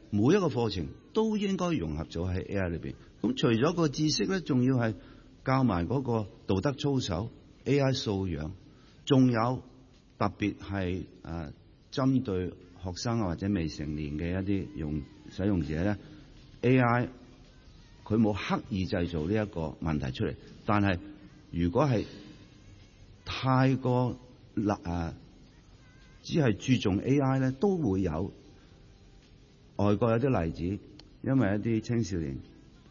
每一個課程都應該融合咗喺 A I 裏邊。咁除咗個知識咧，仲要係教埋嗰個道德操守、A I 素養，仲有特別係誒針對學生或者未成年嘅一啲用使用者咧 ，A I 佢冇刻意製造呢一個問題出嚟，但係如果係太過立誒，只係注重 A I 咧，都會有外國有啲例子，因為一啲青少年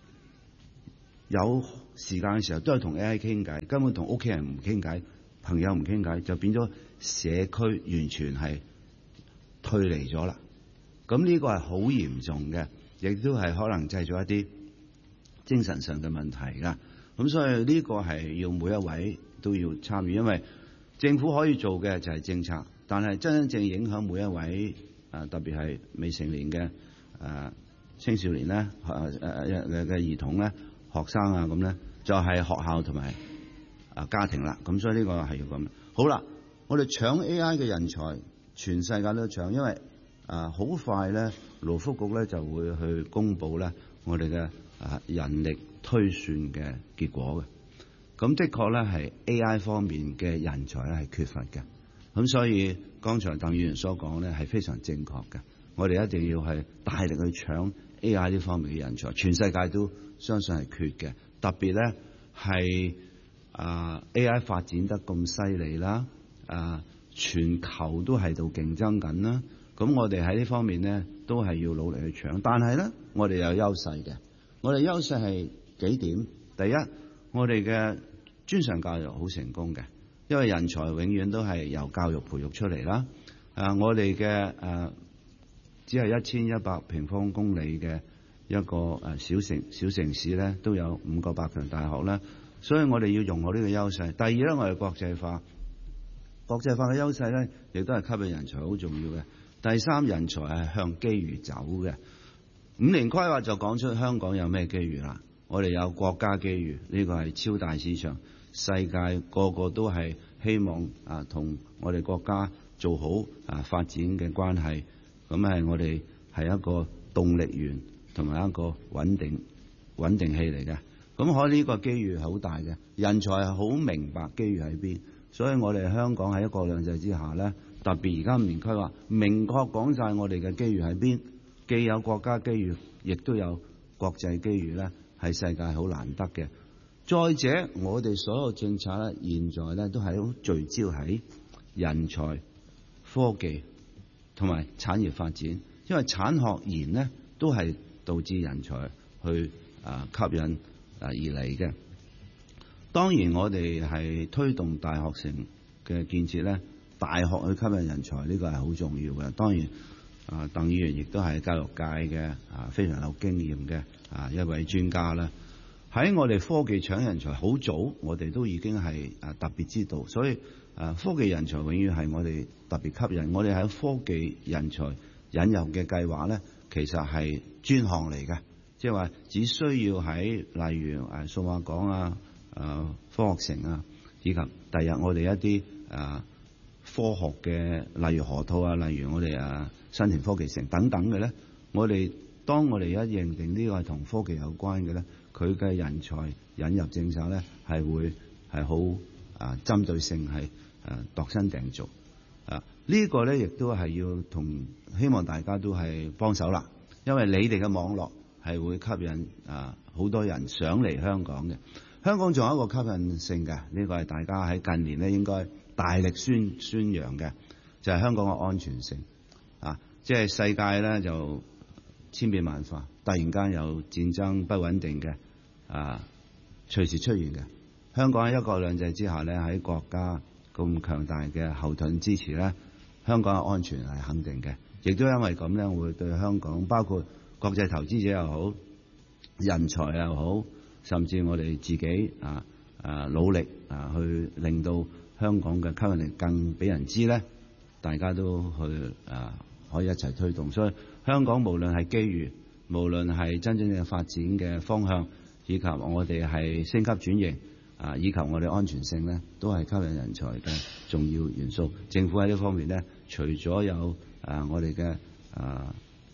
有時間嘅時候都係同 A I 傾偈，根本同屋企人唔傾偈，朋友唔傾偈，就變咗社區完全係退離咗啦。咁呢個係好嚴重嘅，亦都係可能製造一啲精神上嘅問題㗎。咁所以呢個係要每一位都要參與，因為政府可以做嘅就係政策，但係真真正影響每一位啊，特別係未成年嘅啊青少年咧，啊誒嘅嘅兒童咧、學生啊咁咧，就係學校同埋啊家庭啦。咁所以呢個係要咁。好啦，我哋搶 A I 嘅人才，全世界都搶，因為啊好快咧，勞福局咧就會去公布咧我哋嘅啊人力推算嘅結果嘅。咁的確咧係 A I 方面嘅人才咧係缺乏嘅。咁所以剛才鄧議員所講咧係非常正確嘅。我哋一定要係大力去搶 A I 呢方面嘅人才，全世界都相信係缺嘅。特別咧係啊 A I 發展得咁犀利啦，啊全球都喺度競爭緊啦。咁我哋喺呢方面咧都係要努力去搶，但係咧我哋有優勢嘅。我哋優勢係幾點？第一，我哋嘅專上教育好成功嘅，因為人才永遠都係由教育培育出嚟啦。啊，我哋嘅誒只係一千一百平方公里嘅一個誒小城小城市咧，都有五個百強大學啦。所以我哋要用好呢個優勢。第二咧，我哋國際化，國際化嘅優勢咧，亦都係吸引人才好重要嘅。第三，人才係向機遇走嘅。五年規劃就講出香港有咩機遇啦。我哋有國家機遇，呢個係超大市場，世界個個都係希望啊同我哋國家做好啊發展嘅關係。咁係我哋係一個動力源同埋一個穩定穩定器嚟嘅。咁可呢個機遇係好大嘅，人才係好明白機遇喺邊，所以我哋香港喺一國兩制之下咧，特別而家五年規劃明確講晒我哋嘅機遇喺邊，既有國家機遇，亦都有國際機遇咧，係世界好難得嘅。再者，我哋所有政策咧，現在咧都係好聚焦喺人才、科技同埋產業發展，因為產學研咧都係導致人才去啊吸引啊而嚟嘅。當然，我哋係推動大學城嘅建設咧，大學去吸引人才呢個係好重要嘅。當然啊，鄧議員亦都係教育界嘅啊非常有經驗嘅啊一位專家啦。喺我哋科技搶人才好早，我哋都已經係啊特別知道，所以啊科技人才永遠係我哋特別吸引。我哋喺科技人才引入嘅計劃咧，其實係專項嚟嘅，即係話只需要喺例如誒數碼港啊、誒科學城啊，以及第日我哋一啲啊科學嘅，例如河套啊，例如我哋啊新田科技城等等嘅咧，我哋當我哋一認定呢個係同科技有關嘅咧，佢嘅人才引入政策咧係會係好啊針對性係啊度身訂造啊。呢個咧亦都係要同希望大家都係幫手啦，因為你哋嘅網絡係會吸引啊好多人想嚟香港嘅。香港仲有一個吸引性嘅，呢個係大家喺近年咧應該大力宣宣揚嘅，就係香港嘅安全性啊！即係世界咧就千變萬化，突然間有戰爭不穩定嘅啊，隨時出現嘅。香港喺一國兩制之下咧，喺國家咁強大嘅後盾支持咧，香港嘅安全係肯定嘅。亦都因為咁咧，會對香港包括國際投資者又好、人才又好，甚至我哋自己啊啊努力啊去令到香港嘅吸引力更俾人知咧，大家都去啊可以一齊推動。所以香港無論係機遇，無論係真正嘅發展嘅方向，以及我哋係升級轉型啊，以及我哋安全性咧，都係吸引人才嘅重要元素。政府喺呢方面咧，除咗有啊我哋嘅啊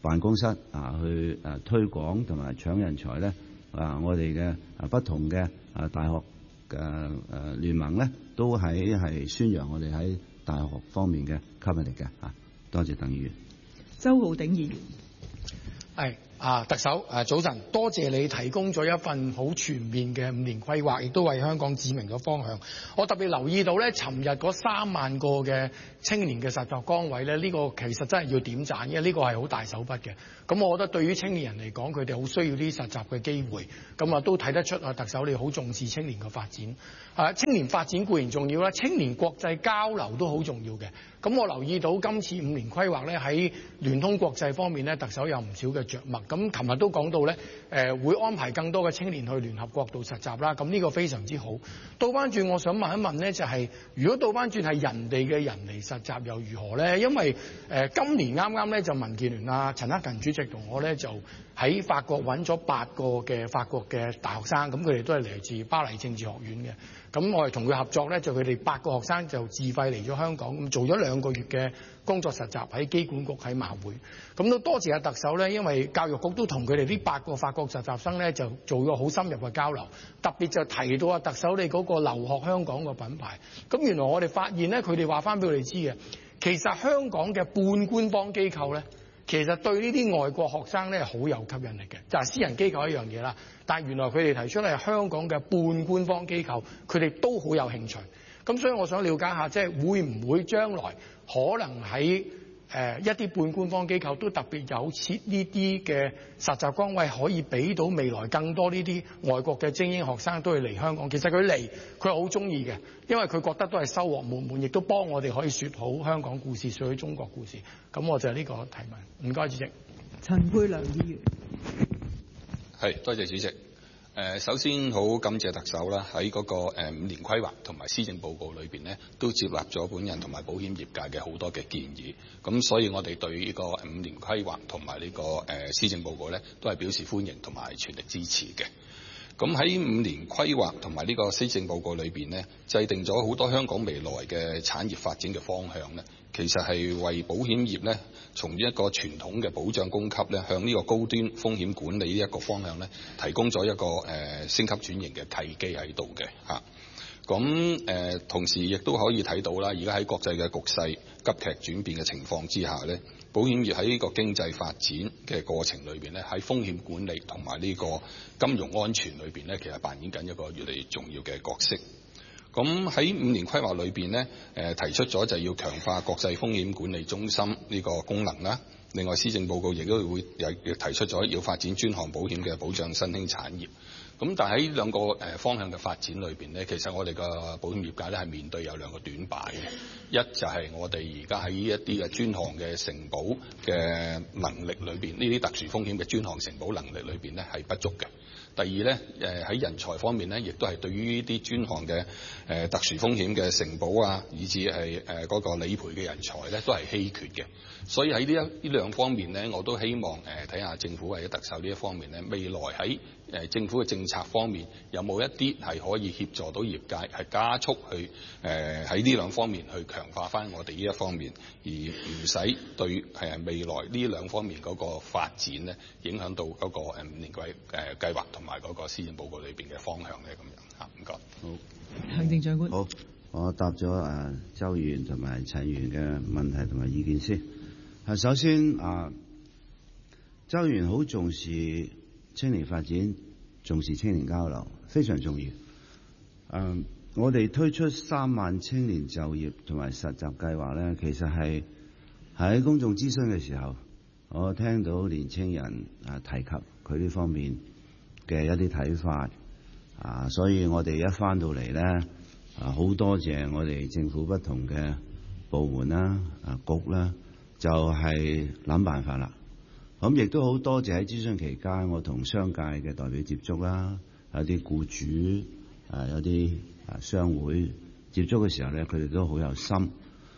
辦公室啊去誒推廣同埋搶人才咧啊，我哋嘅啊不同嘅啊大學嘅誒聯盟咧，都喺係宣揚我哋喺大學方面嘅吸引力嘅嚇。多謝鄧議員。 周浩鼎議員。 係啊，特首誒早晨，多謝你提供咗一份好全面嘅五年規劃，亦都為香港指明咗方向。我特別留意到咧，尋日嗰三萬個嘅青年嘅實習崗位咧，呢、呢個其實真係要點讚，因為呢個係好大手筆嘅。咁我覺得對於青年人嚟講，佢哋好需要啲實習嘅機會。咁啊都睇得出啊，特首你好重視青年嘅發展。啊，青年發展固然重要啦，青年國際交流都好重要嘅。咁我留意到今次五年規劃咧，喺聯通國際方面咧，特首有唔少嘅着墨。咁琴日都講到咧，誒會安排更多嘅青年去聯合國度實習啦。咁呢個非常之好。倒翻轉，我想問一問咧，就係、是、如果倒翻轉係人哋嘅人嚟實習又如何咧？因為誒、呃、今年啱啱咧就民建聯啊陳克勤主席同我咧就喺法國揾咗八個嘅法國嘅大學生，咁佢哋都係嚟自巴黎政治學院嘅。咁我哋同佢合作咧，就佢哋八個學生就自費嚟咗香港，咁做咗兩個月嘅工作實習喺機管局喺馬會。咁都多謝阿特首咧，因為教育局都同佢哋呢八個法國實習生咧就做咗好深入嘅交流，特別就提到阿特首你嗰個留學香港個品牌。咁原來我哋發現咧，佢哋話翻俾我哋知嘅，其實香港嘅半官方機構咧，其實對呢啲外國學生咧好有吸引力嘅，就係私人機構一樣嘢啦。但係原來佢哋提出係香港嘅半官方機構，佢哋都好有興趣。咁所以我想了解下，即係會唔會將來可能喺誒一啲半官方機構都特別有設呢啲嘅實習崗位，可以俾到未來更多呢啲外國嘅精英學生都會嚟香港。其實佢嚟佢好中意嘅，因為佢覺得都係收穫滿滿，亦都幫我哋可以説好香港故事，説好中國故事。咁我就係呢個提問。唔該，主席。 陳沛良議員。 係，多謝主席。誒，首先好感謝特首啦，喺嗰個誒五年規劃同埋施政報告裏邊呢，都接納咗本人同埋保險業界嘅好多嘅建議。咁所以我哋對呢個五年規劃同埋呢個誒施政報告呢，都係表示歡迎同埋全力支持嘅。咁喺五年規劃同埋呢個施政報告裏邊呢，制定咗好多香港未來嘅產業發展嘅方向呢，其實係為保險業呢，從一個傳統嘅保障供給呢，向呢個高端風險管理呢一個方向呢，提供咗一個誒、呃、升級轉型嘅契機喺度嘅嚇。咁、啊、誒、呃、同時亦都可以睇到啦，而家喺國際嘅局勢急劇轉變嘅情況之下呢，保險業喺呢個經濟發展嘅過程裏邊呢，喺風險管理同埋呢個金融安全裏邊呢，其實扮演緊一個越嚟越重要嘅角色。咁喺五年規劃裏邊呢，誒提出咗就要強化國際風險管理中心呢個功能啦。另外，施政報告亦都會有提出咗要發展專項保險嘅保障新興產業。咁但係喺兩個誒方向嘅發展裏邊呢，其實我哋嘅保險業界咧係面對有兩個短板嘅。一就係我哋而家喺一啲嘅專項嘅承保嘅能力裏邊，呢啲特殊風險嘅專項承保能力裏邊呢係不足嘅。第二咧，誒喺人才方面咧，亦都係對於呢啲專項嘅誒特殊風險嘅承保啊，以至係誒嗰個理賠嘅人才咧，都係稀缺嘅。所以喺呢一呢兩方面咧，我都希望誒睇下政府或者特首呢一方面咧，未來喺誒政府嘅政策方面有冇一啲係可以協助到業界係加速去誒喺呢兩方面去強化翻我哋呢一方面，而唔使對誒未來呢兩方面嗰個發展咧，影響到嗰個誒五年計誒計劃同埋嗰個施政報告裏邊嘅方向咧，咁樣嚇，唔該。 好，行政長官。 好，我答咗誒周議員同埋陳議員嘅問題同埋意見先。係首先啊，周議員好重視青年發展，重視青年交流，非常重要。誒、啊，我哋推出三萬青年就業同埋實習計劃咧，其實係喺公眾諮詢嘅時候，我聽到年青人啊提及佢呢方面嘅一啲睇法啊，所以我哋一返到嚟咧啊，好多謝我哋政府不同嘅部門啦、啊局啦，就係諗辦法啦。咁亦都好多謝喺諮詢期間，我同商界嘅代表接觸啦，有啲僱主啊，有啲啊商會接觸嘅時候咧，佢哋都好有心。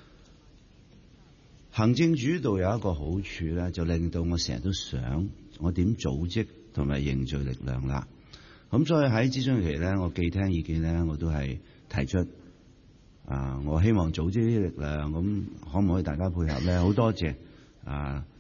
行政主導有一個好處咧，就令到我成日都想我點組織同埋凝聚力量啦。咁所以喺諮詢期咧，我既聽意見咧，我都係提出啊，我希望組織呢啲力量，咁可唔可以大家配合咧？好多謝啊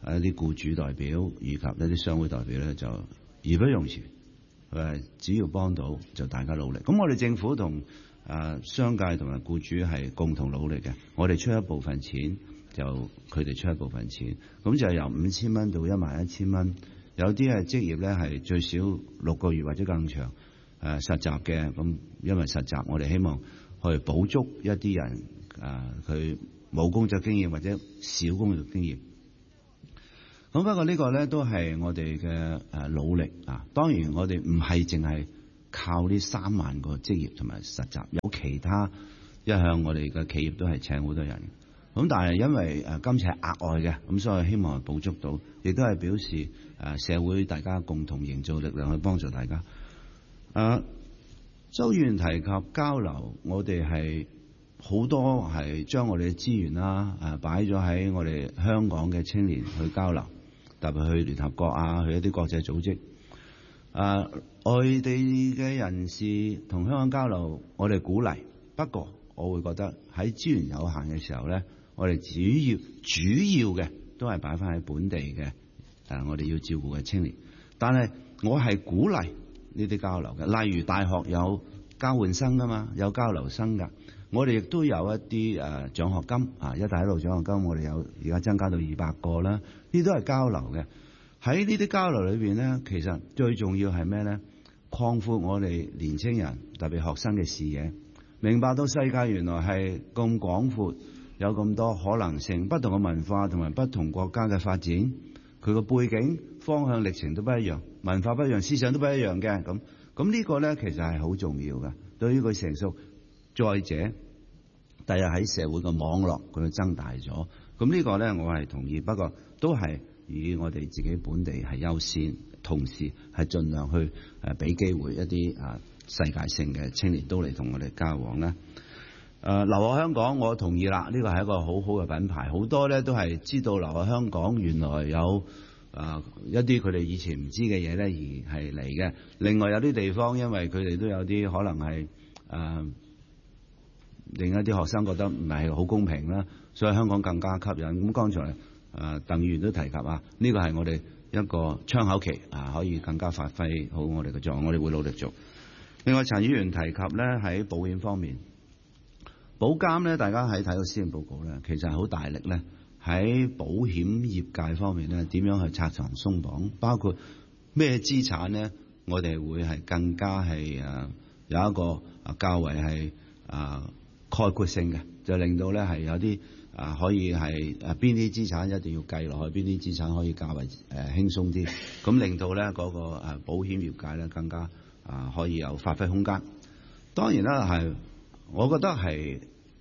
一啲僱主代表以及一啲商會代表咧，就義不容辭。誒，只要幫到就大家努力。咁我哋政府同誒商界同埋僱主係共同努力嘅。我哋出一部分錢，就佢哋出一部分錢。咁就由五千蚊到一萬一千蚊。有啲係職業咧係最少六個月或者更長誒實習嘅。咁因為實習，我哋希望去補足一啲人誒佢冇工作經驗或者少工作經驗。咁不過呢個咧都係我哋嘅誒努力啊！當然我哋唔係淨係靠呢三萬個職業同埋實習，有其他一向我哋嘅企業都係請好多人。咁但係因為誒今次係額外嘅，咁所以希望補足到，亦都係表示誒社會大家共同營造力量去幫助大家。誒，周議員提及交流，我哋係好多係將我哋嘅資源啦誒擺咗喺我哋香港嘅青年去交流。特別去聯合國啊，去一啲國際組織。啊，外地嘅人士同香港交流，我哋鼓勵。不過，我會覺得喺資源有限嘅時候咧，我哋主要主要嘅都係擺翻喺本地嘅誒，我哋要照顧嘅青年。但係我係鼓勵呢啲交流嘅，例如大學有交換生㗎嘛，有交流生㗎。我哋亦都有一啲誒獎學金啊，一帶一路獎學金，我哋有而家增加到二百個啦。呢都係交流嘅。喺呢啲交流裏邊咧，其實最重要係咩咧？擴闊我哋年青人，特別學生嘅視野，明白到世界原來係咁廣闊，有咁多可能性，不同嘅文化同埋不同國家嘅發展，佢個背景、方向、歷程都不一樣，文化不一樣，思想都不一樣嘅。咁咁呢個咧，其實係好重要嘅，對於佢成熟。再者，第日喺社會嘅網絡佢增大咗，咁呢個咧我係同意，不過都係以我哋自己本地係優先，同時係盡量去誒俾機會一啲啊世界性嘅青年都嚟同我哋交往啦。誒留學香港，我同意啦，呢個係一個好好嘅品牌，好多咧都係知道留學香港原來有啊一啲佢哋以前唔知嘅嘢咧而係嚟嘅。另外有啲地方，因為佢哋都有啲可能係誒。令一啲學生覺得唔係好公平啦，所以香港更加吸引。咁剛才誒鄧議員都提及啊，呢個係我哋一個窗口期啊，可以更加發揮好我哋嘅作用，我哋會努力做。另外陳議員提及咧喺保險方面，保監咧大家喺睇到施政報告咧，其實係好大力咧喺保險業界方面咧點樣去拆牆鬆綁，包括咩資產咧，我哋會係更加係誒有一個啊較為係啊。概括性嘅，就令到咧係有啲啊可以係誒邊啲資產一定要計落去，邊啲資產可以較為誒輕鬆啲，咁令到咧嗰個誒保險業界咧更加啊可以有發揮空間。當然啦，係我覺得係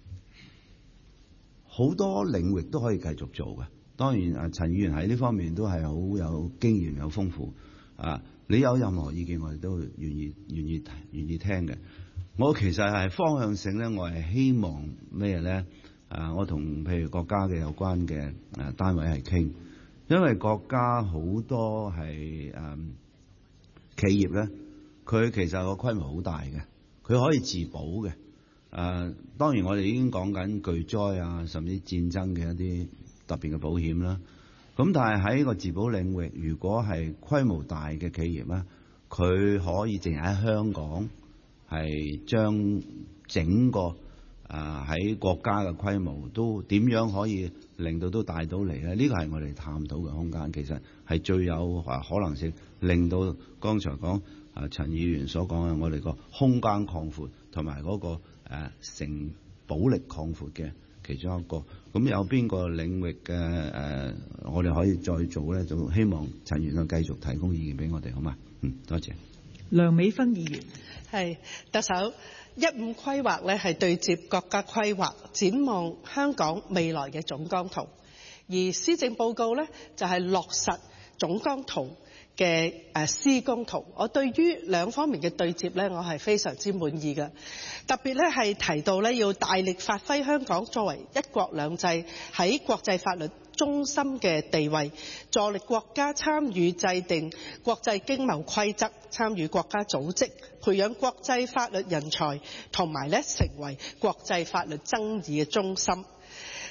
好多領域都可以繼續做嘅。當然啊，陳議員喺呢方面都係好有經驗、有豐富啊。你有任何意見，我哋都願意願意願意聽嘅。我其實係方向性咧，我係希望咩咧？啊，我同譬如國家嘅有關嘅誒單位係傾，因為國家好多係誒、嗯、企業咧，佢其實個規模好大嘅，佢可以自保嘅。誒、啊，當然我哋已經講緊巨災啊，甚至戰爭嘅一啲特別嘅保險啦。咁但係喺個自保領域，如果係規模大嘅企業咧，佢可以淨係喺香港。係將整個啊喺國家嘅規模都點樣可以令到都帶到嚟咧？呢個係我哋探討嘅空間，其實係最有啊可能性令到剛才講啊陳議員所講嘅我哋個空間擴闊同埋嗰個誒、啊、成保力擴闊嘅其中一個。咁有邊個領域嘅誒、啊、我哋可以再做咧？就希望陳議員繼續提供意見俾我哋，好嘛？嗯，多謝。 梁美芬議員。 係特首一五規劃咧，係對接國家規劃，展望香港未來嘅總綱圖。而施政報告咧就係落實總綱圖嘅誒施工圖。我對於兩方面嘅對接咧，我係非常之滿意嘅。特別咧係提到咧要大力發揮香港作為一國兩制喺國際法律中心嘅地位，助力國家參與制定國際經貿規則，參與國家組織，培養國際法律人才，同埋咧成為國際法律爭議嘅中心。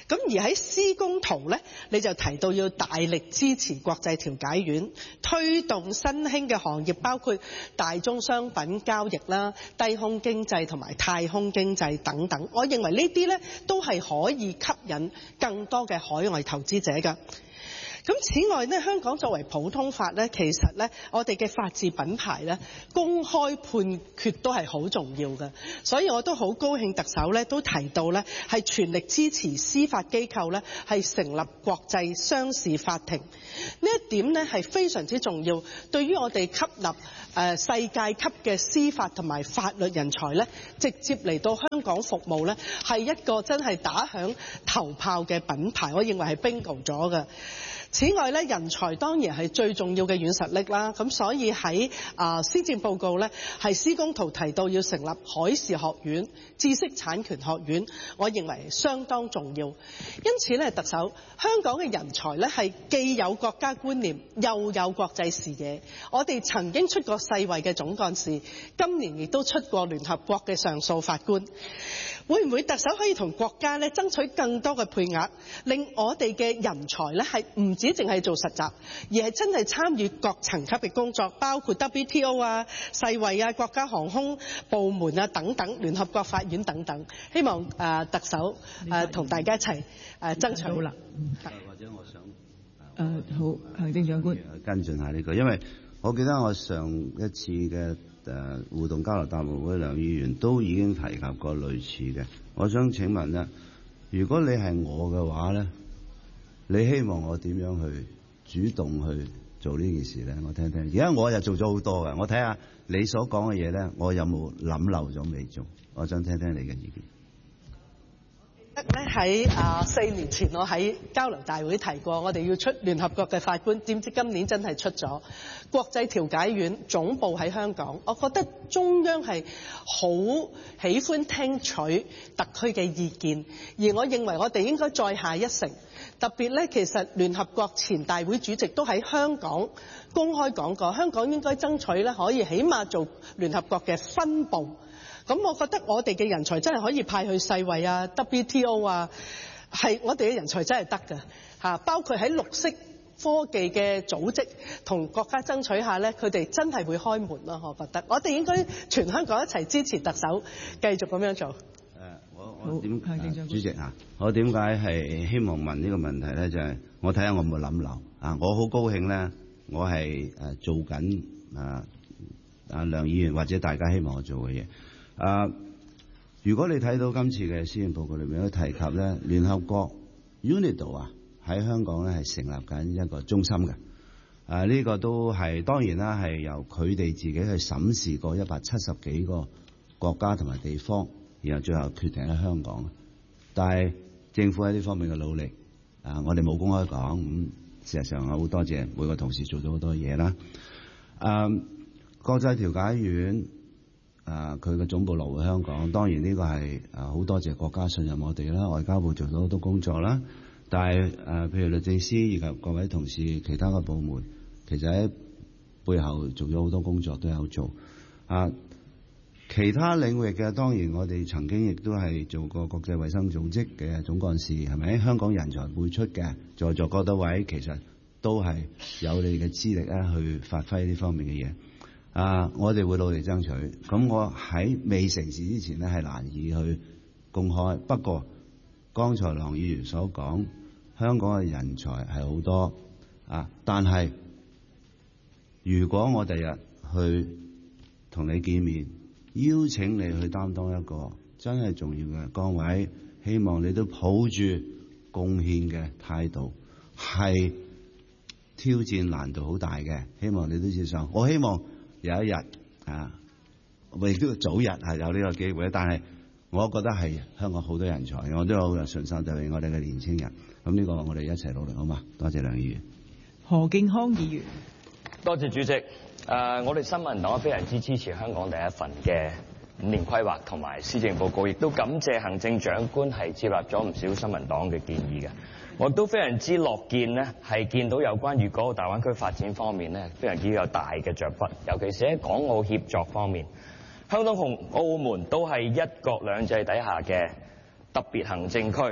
咁而喺施工圖咧，你就提到要大力支持國際調解院，推動新興嘅行業，包括大宗商品交易啦、低空經濟同埋太空經濟等等。我認為呢啲咧都係可以吸引更多嘅海外投資者㗎。咁此外咧，香港作為普通法咧，其實咧我哋嘅法治品牌咧，公開判決都係好重要嘅。所以我都好高興特首咧都提到咧，係全力支持司法機構咧係成立國際商事法庭。呢一點咧係非常之重要，對於我哋吸納誒世界級嘅司法同埋法律人才咧，直接嚟到香港服務咧，係一個真係打響頭炮嘅品牌。我認為係 bingo 咗嘅。此外咧，人才當然係最重要嘅軟實力啦。咁所以喺啊施政報告咧，係施工圖提到要成立海事學院、知識產權學院，我認為相當重要。因此咧，特首，香港嘅人才咧係既有國家觀念，又有國際視野。我哋曾經出過世衛嘅總幹事，今年亦都出過聯合國嘅上訴法官。會唔會特首可以同國家咧爭取更多嘅配額，令我哋嘅人才咧係唔止淨係做實習，而係真係參與各層級嘅工作，包括 W T O 啊、世衛啊、國家航空部門啊等等、聯合國法院等等。希望誒、呃、特首誒同、呃、大家一齊誒、呃、爭取。好啦， 或者我想誒、 呃、好，行政長官跟進下呢、這個，因為我記得我上一次嘅誒互動交流答問會，梁議員都已經提及過類似嘅。我想請問咧，如果你係我嘅話咧，你希望我點樣去主動去做呢件事咧？我聽聽。而家我又做咗好多嘅，我睇下你所講嘅嘢咧，我有冇諗漏咗未做？我想聽聽你嘅意見。 咧喺啊四年前我喺交流大會提過，我哋要出聯合國嘅法官，點知今年真係出咗。國際調解院總部喺香港，我覺得中央係好喜歡聽取特區嘅意見，而我認為我哋應該再下一城。特別咧，其實聯合國前大會主席都喺香港公開講過，香港應該爭取咧可以起碼做聯合國嘅分部。咁我覺得我哋嘅人才真係可以派去世衛啊、W T O 啊，係我哋嘅人才真係得㗎嚇。包括喺綠色科技嘅組織同國家爭取下咧，佢哋真係會開門咯。我覺得我哋應該全香港一齊支持特首繼續咁樣做。誒， 我我點主席啊？我點解係希望問呢個問題咧？就係、是、我睇下我有冇諗漏啊！我好高興咧，我係誒做緊啊啊梁議員或者大家希望我做嘅嘢。啊！如果你睇到今次嘅施政報告裏面都提及咧，聯合國 UNIDO 啊喺香港咧係成立緊一個中心嘅。啊，呢、這個都係當然啦，係由佢哋自己去審視過一百七十幾個國家同埋地方，然後最後決定喺香港。但係政府喺呢方面嘅努力，啊，我哋冇公開講。咁、嗯、事實上我好多謝每個同事做咗好多嘢啦。啊，國際調解院。啊！佢嘅總部落喺香港，當然呢個係啊好多謝國家信任我哋啦，外交部做咗好多工作啦。但係誒、啊，譬如律政司以及各位同事其他嘅部門，其實喺背後做咗好多工作都有做。啊，其他領域嘅當然我哋曾經亦都係做過國際衛生組織嘅總幹事，係咪？香港人才輩出嘅，在座各位其實都係有你嘅資歷咧去發揮呢方面嘅嘢。啊！我哋會努力爭取。咁我喺未成事之前咧，係難以去公開。不過，剛才梁議員所講，香港嘅人才係好多啊！但係，如果我第日去同你見面，邀請你去擔當一個真係重要嘅崗位，希望你都抱住貢獻嘅態度，係挑戰難度好大嘅。希望你都接受。我希望有一日啊，我亦都要早日係有呢個機會，但係我覺得係香港好多人才，我都有好有信心，就係我哋嘅年青人。咁呢個我哋一齊努力，好嘛？多謝梁議員。 何敬康議員， 多謝主席。誒、呃，我哋新民黨非常之支持香港第一份嘅五年規劃同埋施政報告，亦都感謝行政長官係接納咗唔少新民黨嘅建議嘅。我都非常之樂見呢係見到有關粵港澳大灣區發展方面呢，非常之有大嘅著筆，尤其是喺港澳協作方面，香港同澳門都係一國兩制底下嘅特別行政區，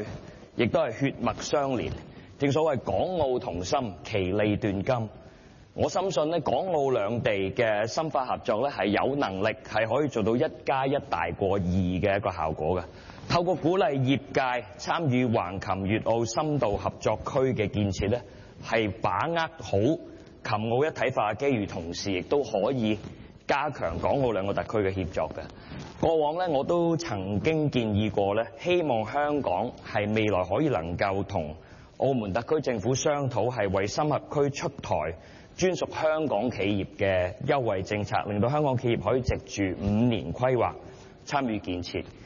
亦都係血脈相連。正所謂港澳同心，其利斷金。我深信咧，港澳兩地嘅深化合作咧係有能力係可以做到一加一大過二嘅一個效果嘅。透過鼓勵業界參與橫琴粵澳深度合作區嘅建設咧，係把握好琴澳一體化嘅機遇，同時亦都可以加強港澳兩個特區嘅協作嘅。過往咧，我都曾經建議過咧，希望香港係未來可以能夠同澳門特區政府商討，係為深合區出台專屬香港企業嘅優惠政策，令到香港企業可以藉住五年規劃參與建設。